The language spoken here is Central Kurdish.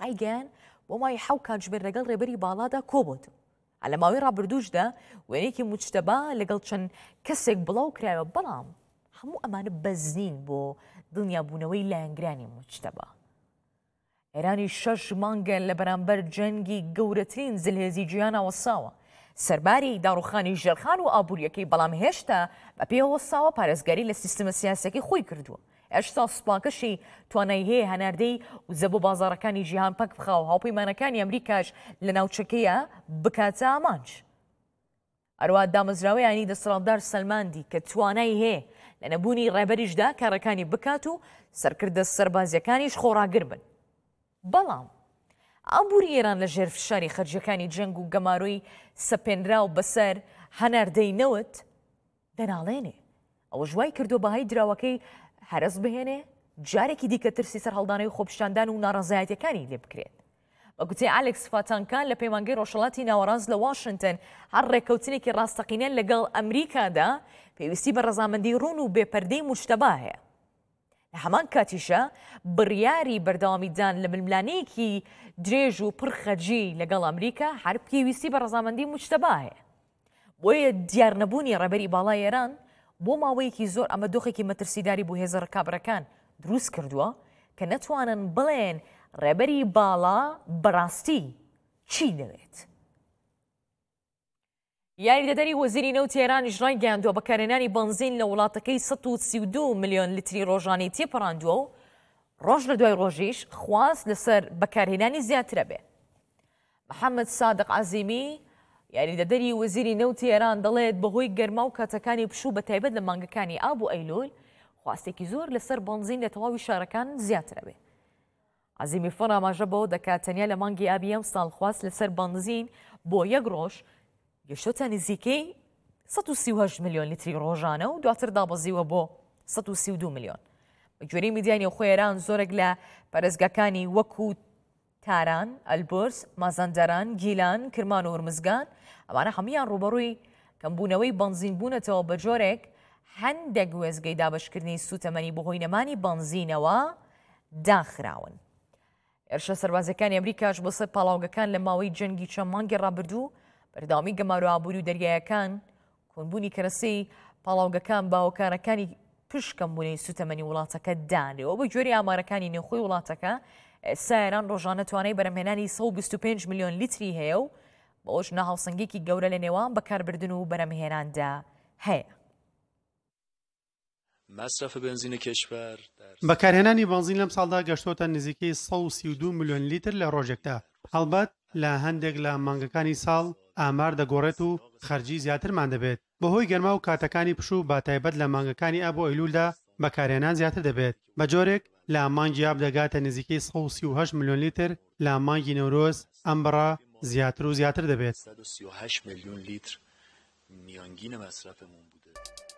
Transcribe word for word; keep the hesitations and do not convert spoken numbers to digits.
ئایگەیان بۆ مای حەو کاتژمێر لەگەڵ ڕێبەری باڵادا کۆبووتم. لە ماوەی ڕابردووشدا وێنەیەکی مجتەبا لەگەڵ چەند کەسێک بڵاو کرایەوە، بەڵام هەموو ئەمانە بەزنین بۆ دڵنیابوونەوەی لایەنگرانی مجتەبا. ئێرانی شەش مانگە لە بەرامبەر جەنگی گەورەترین زلهێزی جیهانە وەساوە. سەرباری داڕوخانی ژێرخان و ئابوووریەکەی، بەڵام هێشتا بە پێی وەساوە پارێزگاری لە سیستەمە سیاسەکەی خۆی کردووە. هێشتا سوپاکەشی توانای هەیە هەناردەی وزە بۆ بازاڕەکانی جیهان پەک بخا و هاوپەیمانەکانی ئەمریکاش لە ناوچەکەیە بکاتە ئامانج. ئەروە دامەزراوەیانی دەسەڵاتدار سەلماندی کە توانای هەیە لە نەبوونی ڕێبەریشدا کارەکانی بکات و سەرکردە سەربازیەکانیش خۆڕاگر بن. بەڵام ئابووری ئێران لە ژێر فشاری خەرجیەکانی جەنگ و گەماروی سەپێنراو بەسەر هەناردەی نەوت دەناڵێنێ. ئەوە ژوای کردو بەهای دراوەکەی هەرس بهێنێ، جارێکی دیکە ترسی سەرهەڵدانەوەی خۆپشاندان و ناڕەزایەتەکانی لێ بکرێت. بە گوتەی ئالێکس فاتانکان لە پەیمانگەی ڕۆژهەڵاتی ناوەڕاست لە واشنگتن، هەر ڕێکەوتنێکی ڕاستەقینە لەگەڵ ئەمریکادا پێویستی بە ڕەزامەندی ڕوون و بێپەردەی مجتەبا هەیە. لە هەمان کاتیشە بڕیاری بەردەوامیدان لە ململانەیەکی درێژ و پڕخەرجی لەگەڵ ئەمریکا هەر پێویستی بە ڕەزامەندی مجتەبا هەیە. بۆیە دیارنەبوونی ڕێبەری باڵای ئێران بۆ ماوەیەکی زۆر ئەمە دۆخێکی مەترسیداری بۆ هێزە ڕکابەرەکان دروست کردووە کە نەتوانن بڵێن ڕێبەری باڵا بەڕاستی چی دەوێت. یاریدەدەری وەزیری نەوتی ئێران ئیژڕای گەیاندووە بەکارهێنانی بنزین لە وڵاتەکەی سەد و سی و دوو ملیۆن لیتری ڕۆژانەی تێپەڕاندووە و ڕۆژ لە دوای ڕۆژیش خواست لەسەر بەکارهێنانی زیاترە بێ. محەممەد سادق عەزیمی یاریدەدەری وەزیری نەوتی ئێران دەڵێت بەهۆی گەرما و کاتەکانی پشوو بەتایبەت لە مانگەکانی ئاب و ئەیلول خواستێکی زۆر لەسەر بنزین لە تەواوی شارەکان زیاترە بێ. عەزیمی فڕ ئاماژە بەوە دەکات تەنیا لە مانگی ئابی ئەم ساڵ خواست لەسەر بنزین بۆ یەک ڕۆژ گەشتۆتە نزیکەی سەد و سی و هەشت ملیۆن لیتری ڕۆژانە و دواتر دابەزیوە بۆ سەد و سی و دوو ملیۆن. بە گوێرەی میدیانی خۆی ئێران زۆرێک لە پەرێزگاکانی وەکو تاران، ئەلبرس، مازەندەران، گیلان، کرمان و هورمزگان ئەمانە هەمویان ڕوبەڕووی کەمبوونەوەی بنزین بوونەتەوە بە جۆرێک هەندێک وێزگەی دابەشکردنی سوتەمەنی بەهۆی نەمانی بنزینەوە داخراون. ئێرشە سەربازەکانی ئەمریکاش بۆ سەر پاڵاوگەکان لە ماوەی جەنگی چەند مانگی ڕابردوو بەردەوامی گەمار و ئابووری و دەریایەکان کۆنبوونی کەرەسەی پاڵاوگەکان باوەکارەکانی پشت کەمبوونەی سوتەمەنی وڵاتەکە دانەوە. بە گوێرەی ئامارەکانی نێوخۆی وڵاتەکە ئێستا ئێران ڕۆژانە توانای بەرهەمهێنانی سەد و بیست و پێنج ملیۆن لیتری هەیە و بەوەش ناهاوسەنگێکی گەورە لە نێوان بەکاربردن و بەرهەمهێناندا هەیە. مصرف بنزین کشور بەکارهێنانی بنزین لەم ساڵدا گەشتۆتە نزیکەی سەد و سی و دوو ملیۆن لیتر لە ڕۆژێکدا. هەڵبەت لە هەندێک لە مانگەکانی ساڵ ئامار دەگۆڕێت و خەرجی زیاترمان دەبێت. بەهۆی گەرما و کاتەکانی پشوو باتایبەت لە مانگەکانی ئاب و ئەیلولدا بەکارهێنان زیاتر دەبێت. بە جۆرێک لە مانگی ئاب دەگاتە نزیکەی سەد و سی و هەشت ملیۆن لیتر، لە مانگی نەورۆز ئەم بڕا زیاتر و زیاتر دەبێت. سەد و سی و هەشت ملیۆن لیتر میانگین مصرفمون